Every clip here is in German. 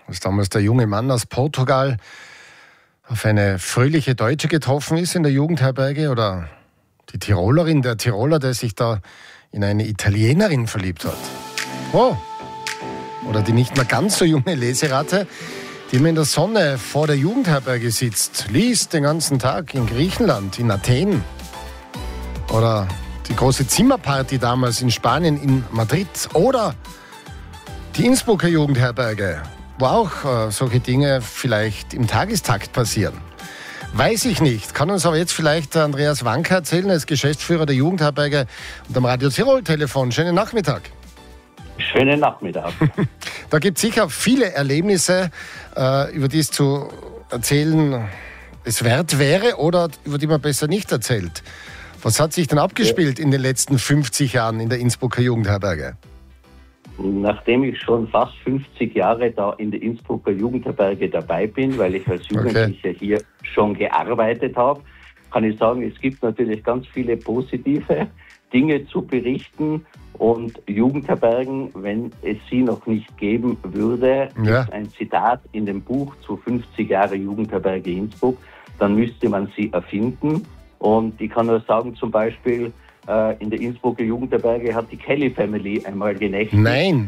als damals der junge Mann aus Portugal auf eine fröhliche Deutsche getroffen ist in der Jugendherberge, oder die Tirolerin, der Tiroler, der sich da in eine Italienerin verliebt hat. Oh! Oder die nicht mehr ganz so junge Leseratte, die immer in der Sonne vor der Jugendherberge sitzt, liest den ganzen Tag in Griechenland, in Athen. Oder die große Zimmerparty damals in Spanien, in Madrid. Oder die Innsbrucker Jugendherberge, wo auch solche Dinge vielleicht im Tagestakt passieren. Weiß ich nicht. Kann uns aber jetzt vielleicht Andreas Wanka erzählen, als Geschäftsführer der Jugendherberge und am Radio Tirol-Telefon. Schönen Nachmittag. Schönen Nachmittag. Da gibt es sicher viele Erlebnisse, über die es zu erzählen es wert wäre oder über die man besser nicht erzählt. Was hat sich denn abgespielt in den letzten 50 Jahren in der Innsbrucker Jugendherberge? Nachdem ich schon fast 50 Jahre da in der Innsbrucker Jugendherberge dabei bin, weil ich als Jugendlicher hier schon gearbeitet habe, kann ich sagen, es gibt natürlich ganz viele positive Dinge zu berichten. Und Jugendherbergen, wenn es sie noch nicht geben würde, ist ein Zitat in dem Buch zu 50 Jahre Jugendherberge Innsbruck, dann müsste man sie erfinden. Und ich kann nur sagen, zum Beispiel in der Innsbrucker Jugendherberge hat die Kelly Family einmal genächtigt. Nein!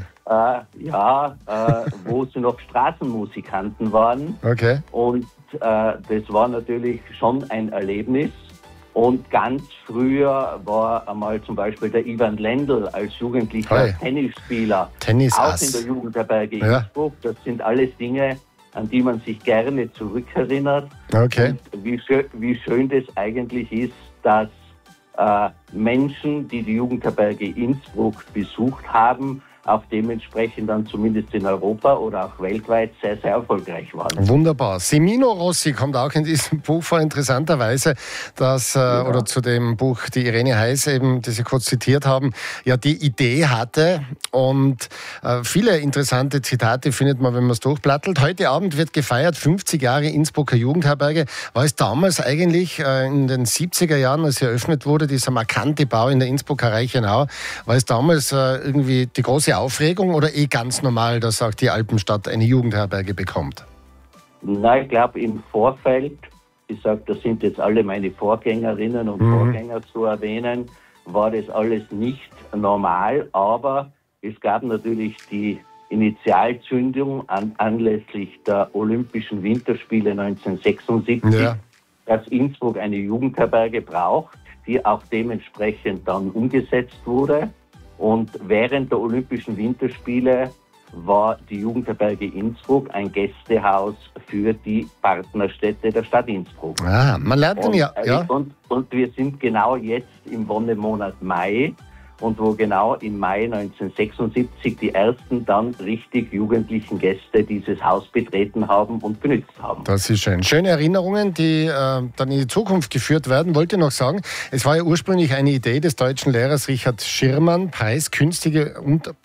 Wo sie noch Straßenmusikanten waren. Okay. Und das war natürlich schon ein Erlebnis. Und ganz früher war einmal zum Beispiel der Ivan Lendl als jugendlicher Tennisspieler auch in der Jugendherberge Innsbruck. Das sind alles Dinge, an die man sich gerne zurückerinnert. Okay. Und wie schön das eigentlich ist, dass Menschen, die die Jugendherberge Innsbruck besucht haben, auch dementsprechend dann zumindest in Europa oder auch weltweit sehr, sehr erfolgreich waren. Wunderbar. Semino Rossi kommt auch in diesem Buch vor, interessanterweise, dass, oder zu dem Buch, die Irene Heiß eben, die Sie kurz zitiert haben, ja die Idee hatte, und viele interessante Zitate findet man, wenn man es durchblattelt. Heute Abend wird gefeiert, 50 Jahre Innsbrucker Jugendherberge. War es damals eigentlich in den 70er Jahren, als sie eröffnet wurde, dieser markante Bau in der Innsbrucker Reichenau, war es damals irgendwie die große Aufregung oder ganz normal, dass auch die Alpenstadt eine Jugendherberge bekommt? Nein, ich glaube im Vorfeld, ich sage, das sind jetzt alle meine Vorgängerinnen und Vorgänger zu erwähnen, war das alles nicht normal, aber es gab natürlich die Initialzündung anlässlich der Olympischen Winterspiele 1976, dass Innsbruck eine Jugendherberge braucht, die auch dementsprechend dann umgesetzt wurde. Und während der Olympischen Winterspiele war die Jugendherberge Innsbruck ein Gästehaus für die Partnerstädte der Stadt Innsbruck. Man lernt Und wir sind genau jetzt im Wonnemonat Mai, und wo genau im Mai 1976 die ersten dann richtig jugendlichen Gäste dieses Haus betreten haben und benutzt haben. Das ist schön. Schöne Erinnerungen, die dann in die Zukunft geführt werden. Wollte noch sagen, es war ja ursprünglich eine Idee des deutschen Lehrers Richard Schirrmann, preisgünstige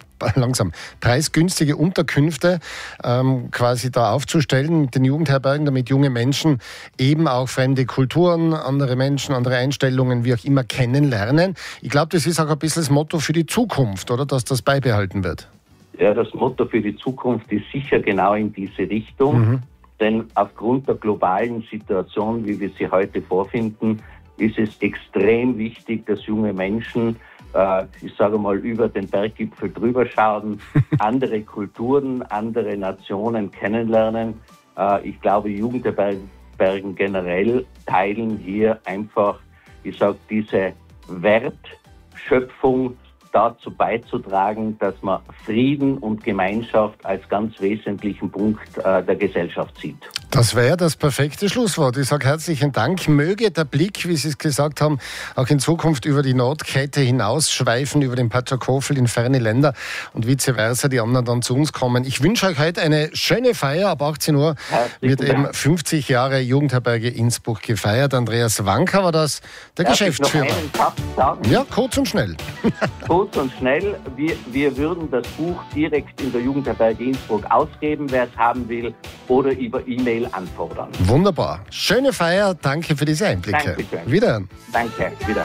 Unterkünfte quasi da aufzustellen mit den Jugendherbergen, damit junge Menschen eben auch fremde Kulturen, andere Menschen, andere Einstellungen, wie auch immer, kennenlernen. Ich glaube, das ist auch ein bisschen das Motto für die Zukunft, oder? Dass das beibehalten wird. Ja, das Motto für die Zukunft ist sicher genau in diese Richtung. Denn aufgrund der globalen Situation, wie wir sie heute vorfinden, ist es extrem wichtig, dass junge Menschen, ich sage mal, über den Berggipfel drüber schauen, andere Kulturen, andere Nationen kennenlernen. Ich glaube, Jugendherbergen generell teilen hier einfach, ich sage, diese Wertschöpfung dazu beizutragen, dass man Frieden und Gemeinschaft als ganz wesentlichen Punkt der Gesellschaft sieht. Das wäre das perfekte Schlusswort. Ich sage herzlichen Dank. Möge der Blick, wie Sie es gesagt haben, auch in Zukunft über die Nordkette hinausschweifen, über den Patschakofel in ferne Länder und vice versa, die anderen dann zu uns kommen. Ich wünsche euch heute eine schöne Feier. Ab 18 Uhr wird eben 50 Jahre Jugendherberge Innsbruck gefeiert. Andreas Wanka war das, der Geschäftsführer. Noch einen Satz sagen? Ja, kurz und schnell. Kurz und schnell. Wir würden das Buch direkt in der Jugendherberge Innsbruck ausgeben, wer es haben will, oder über E-Mail anfordern. Wunderbar. Schöne Feier. Danke für diese Einblicke. Dankeschön. Wiederhören. Danke. Wieder.